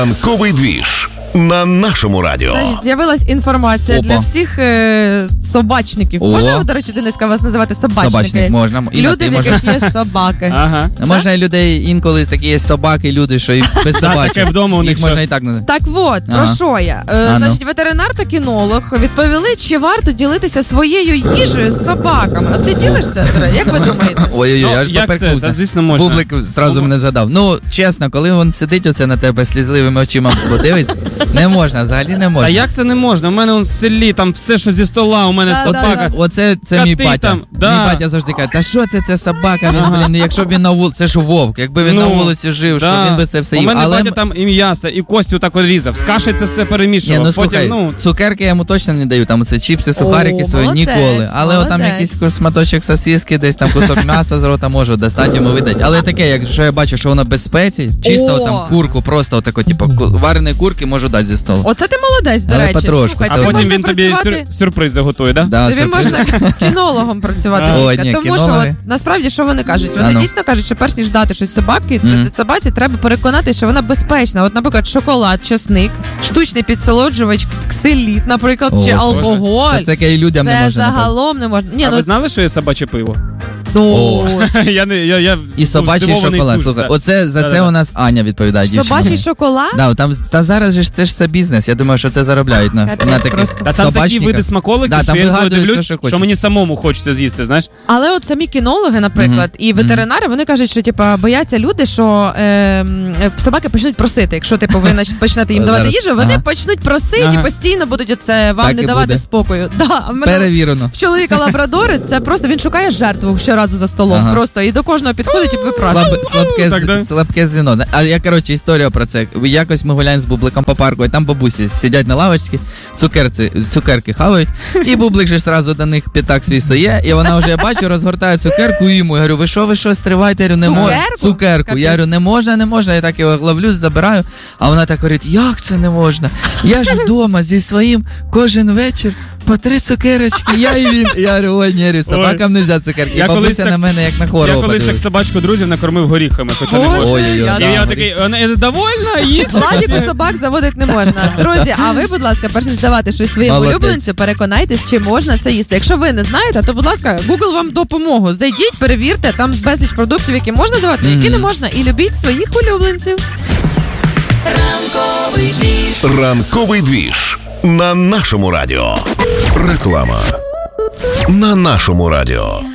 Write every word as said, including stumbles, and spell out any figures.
Ранковий двіж на нашому радіо. Значить, з'явилась інформація Опа. для всіх е, собачників. О. Можна, до речі, Дениска, вас називати собачники? Собачник можна. І на Люди, ти в можна. яких є собаки. Ага. Можна і людей, інколи такі є собаки, люди, що і без таке собачок. вдома у них Їх можна що? і так називати. Так от, про Ага. що я? Е, А, ну. значить, ветеринар та кінолог відповіли, чи варто ділитися своєю їжею з собаками. А ти ділишся, Зре? Як ви думаєте? Ой-ой-ой, Ну, аж як це? поперкнувся. Та, звісно, можна. Бублик зразу мене згадав. Ну, чесно, коли він сидить оце на тебе слізливими очима подивиться, не можна, взагалі не можна. А як це не можна? У мене он в селі, там все, що зі стола, у мене Да, собака. да. Оце це Коти мій батя. там, да. Мій батя завжди каже, та що це, це собака? Він, Ага. блін, якщо б він на вулиці, це ж вовк, якби він Ну, на вулиці жив, да. що він би це все У їв. мене Але батя там і м'ясо, і кості отак от різав. З кашею це все Ні, перемішував. ну слухай, Потім, ну, цукерки я йому точно не даю, там оце чіпси, сухарики О, свої молодець, ніколи. Але отам молодець. якийсь шматочок сосиски, десь там кусок м'яса з рота можу достати йому видати. Але таке, якщо я бачу, що воно без спецій, чисто О. там курку, просто отако, типу, ку- вареної курки можу дати зі столу. Оце ти молодець, до Але речі. потрошку, Слухай, все а тобі одно. потім можна він тобі працювати... сюр- сюрприз заготує, да? Да, Тобі сюрприз. можна кінологом працювати, Ага. Дениска. О, ні, Тому що кінологи. от, насправді, що вони кажуть? Вони А ну. дійсно кажуть, що перш ніж дати щось собаки, Мгм. собаці треба переконатися, що вона безпечна. От, наприклад, шоколад, чесник, штучний підсолоджувач, ксиліт, наприклад, О, чи Боже. алкоголь. Та це і людям Це не можна. напевно. загалом не можна. Ні, А ну, ви знали, що є собаче пиво? О. я не, я, я І собачий здивований шоколад. дуже, Слухай, да. оце за це Да-да-да. у нас Аня відповідає. собачий дівчина. шоколад? Да, там, та зараз же ж це ж все бізнес. Я думаю, що це заробляють на, Капець на таких просто. Та там такі собачниках. види смаколиків, Да, що там я інколи вигадують дивлюсь, все, що що, хочуть. мені самому хочеться з'їсти, знаєш? Але от самі кінологи, наприклад, Мгм. і ветеринари, вони кажуть, що типа бояться люди, що е, м, собаки почнуть просити. Якщо типу ви нач- почнете їм давати Зараз. їжу, вони Ага. почнуть просити Ага. і постійно будуть оце вам Так не і давати буде. спокою. Да, а в мене Перевірено. в чоловіка лабрадори, це просто він шукає жертву щоразу за столом. Ага. Просто і до кожного підходить і випрашує. Слаб, слабке, Так, з- да? слабке звіно. А я, коротше, історія про це. Якось ми гуляємо з Бубликом по парку, і там бабусі сидять на лавочці, цукерці, цукерки хавають, і Бублик же сразу до них п'ятак свій соє, і вона вже, я бачу, розгортає цукерку і йому. Я говорю, ви що, ви що, стривайте? Я говорю, не можна. Цукерку? Цукерку. Капець. Я говорю, не можна, не можна. Я так його ловлю, забираю, а вона так говорить, як це не можна? Я ж вдома зі своїм кожен вечір по три цукерочки, я і він. Я говорю, ой, ні, говорю, собакам не можна цукерки. І Я колись бабуся так- на мене як на Я хворого колись так подивилась. собачку друзів накормив горіхами, хоча не Боже, можна. Ой-ой-ой. я І я Да, такий, вона е, довольна, їсть. Владіку собак заводити не можна. Друзі, а ви, будь ласка, перш ніж давати щось своєму Молодець. улюбленцю, переконайтесь, чи можна це їсти. Якщо ви не знаєте, то, будь ласка, Google вам допомогу. Зайдіть, перевірте, там безліч продуктів, які можна давати, які Мгм. не можна. І любіть своїх улюбленців. Ранковий двіж на нашому радіо. Реклама на нашому радіо.